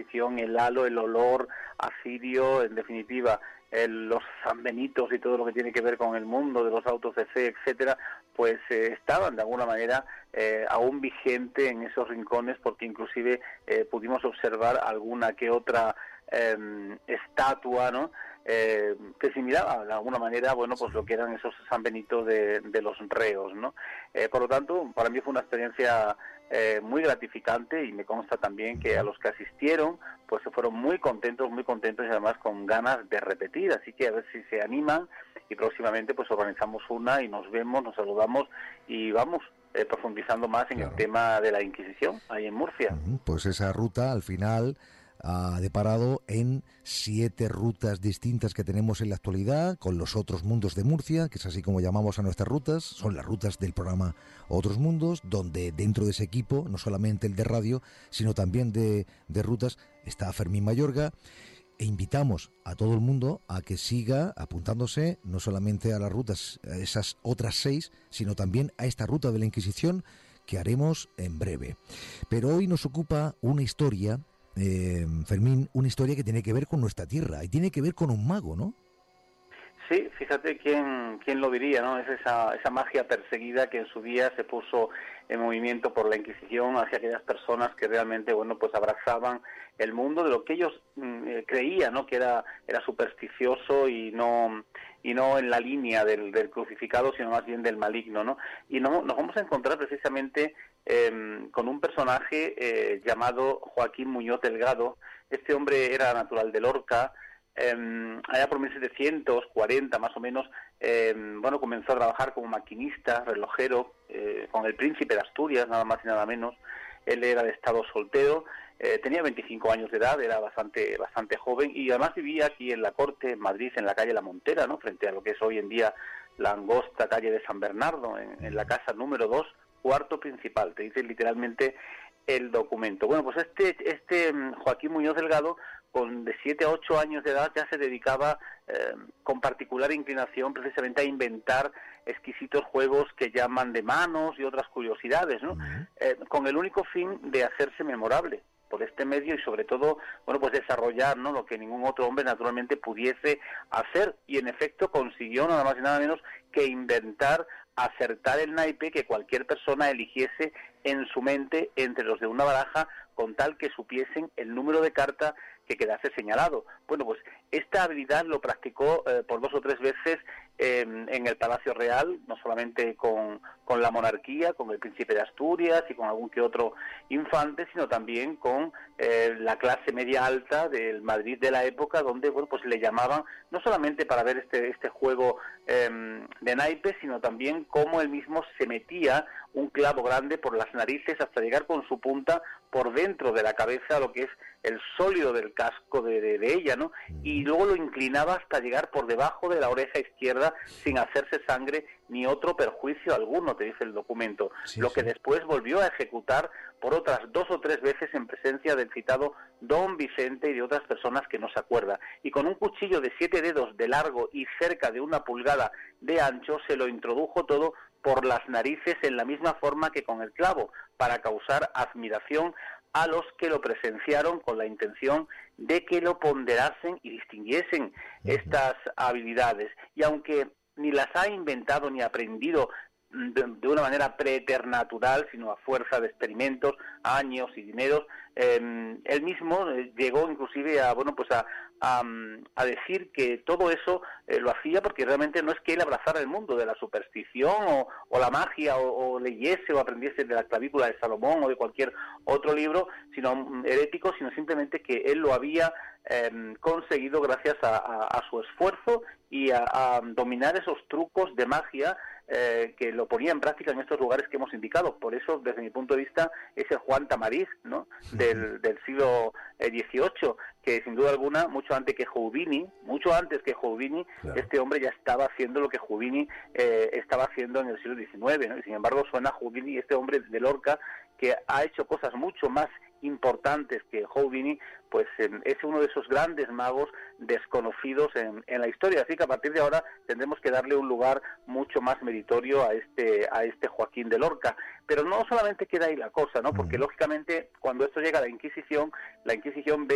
Inquisición, el halo, el olor asirio, en definitiva, los sanbenitos y todo lo que tiene que ver con el mundo de los autos de fe, etcétera, pues estaban de alguna manera aún vigente en esos rincones, porque inclusive pudimos observar alguna que otra estatua, ¿no?, que similaba de alguna manera, bueno, pues lo que eran esos San Benito de los reos, ¿no? Por lo tanto, para mí fue una experiencia muy gratificante, y me consta también que a los que asistieron pues se fueron muy contentos y además con ganas de repetir, así que a ver si se animan, y próximamente pues organizamos una y nos vemos, nos saludamos y vamos profundizando más en el tema de la Inquisición ahí en Murcia. Pues esa ruta al final ha deparado en 7 rutas distintas que tenemos en la actualidad, con los otros mundos de Murcia, que es así como llamamos a nuestras rutas. Son las rutas del programa Otros Mundos, donde dentro de ese equipo, no solamente el de radio, sino también de rutas, está Fermín Mayorga. E invitamos a todo el mundo a que siga apuntándose no solamente a las rutas, a esas otras 6, sino también a esta ruta de la Inquisición que haremos en breve. Pero hoy nos ocupa una historia, Fermín, una historia que tiene que ver con nuestra tierra y tiene que ver con un mago, ¿no? Sí, fíjate quién lo diría, ¿no? Es esa magia perseguida que en su día se puso en movimiento por la Inquisición hacia aquellas personas que realmente, bueno, pues abrazaban el mundo de lo que ellos creían, ¿no?, que era supersticioso y no en la línea del crucificado, sino más bien del maligno, ¿no? Y nos vamos a encontrar precisamente con un personaje llamado Joaquín Muñoz Delgado. Este hombre era natural de Lorca. Allá por 1740 más o menos, bueno, comenzó a trabajar como maquinista, relojero, con el príncipe de Asturias, nada más y nada menos. Él era de estado soltero, tenía 25 años de edad, era bastante joven, y además vivía aquí en la corte, en Madrid, en la calle La Montera, ¿no?, frente a lo que es hoy en día la angosta calle de San Bernardo, en la casa número 2, cuarto principal, te dice literalmente el documento. Bueno, pues este Joaquín Muñoz Delgado, de 7 a 8 años de edad, ya se dedicaba con particular inclinación precisamente a inventar exquisitos juegos que llaman de manos y otras curiosidades, ¿no? Con el único fin de hacerse memorable por este medio y sobre todo, bueno, pues desarrollar, ¿no?, lo que ningún otro hombre naturalmente pudiese hacer, y en efecto consiguió nada más y nada menos que inventar, acertar el naipe que cualquier persona eligiese en su mente entre los de una baraja, con tal que supiesen el número de carta que quedase señalado. Bueno, pues esta habilidad lo practicó por 2 o 3 veces en el Palacio Real, no solamente con la monarquía, con el príncipe de Asturias y con algún que otro infante, sino también con la clase media alta del Madrid de la época, donde, bueno, pues le llamaban no solamente para ver este juego de naipes, sino también cómo él mismo se metía un clavo grande por las narices hasta llegar con su punta por dentro de la cabeza, lo que es el sólido del casco de ella, ¿no? Y luego lo inclinaba hasta llegar por debajo de la oreja izquierda sin hacerse sangre ni otro perjuicio alguno, te dice el documento. Sí, lo que después volvió a ejecutar por otras 2 o 3 veces en presencia del citado Don Vicente y de otras personas que no se acuerda. Y con un cuchillo de 7 dedos de largo y cerca de 1 pulgada de ancho se lo introdujo todo por las narices en la misma forma que con el clavo, para causar admiración a los que lo presenciaron, con la intención de que lo ponderasen y distinguiesen estas habilidades. Y aunque ni las ha inventado ni aprendido de una manera preternatural, sino a fuerza de experimentos, años y dineros, él mismo llegó inclusive a, bueno, pues a decir que todo eso lo hacía porque realmente no es que él abrazara el mundo de la superstición o la magia o leyese o aprendiese de la clavícula de Salomón o de cualquier otro libro, sino herético, sino simplemente que él lo había conseguido gracias a su esfuerzo y a dominar esos trucos de magia que lo ponía en práctica en estos lugares que hemos indicado. Por eso, desde mi punto de vista, es el Juan Tamariz, ¿no?, del siglo XVIII, que sin duda alguna, mucho antes que Houdini, claro, este hombre ya estaba haciendo lo que Houdini estaba haciendo en el siglo XIX, ¿no? Y sin embargo suena Houdini, este hombre de Lorca, que ha hecho cosas mucho más importantes que Houdini, pues es uno de esos grandes magos desconocidos en la historia. Así que a partir de ahora tendremos que darle un lugar mucho más meritorio a este Joaquín de Lorca. Pero no solamente queda ahí la cosa, ¿no? Porque lógicamente cuando esto llega a la Inquisición ve